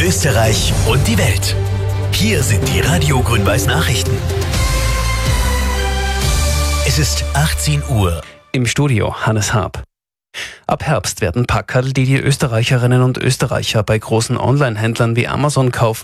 Österreich und die Welt. Hier sind die Radio Grün-Weiß Nachrichten. Es ist 18 Uhr. Im Studio Hannes Haab. Ab Herbst werden Packerl, die Österreicherinnen und Österreicher bei großen Online-Händlern wie Amazon kaufen,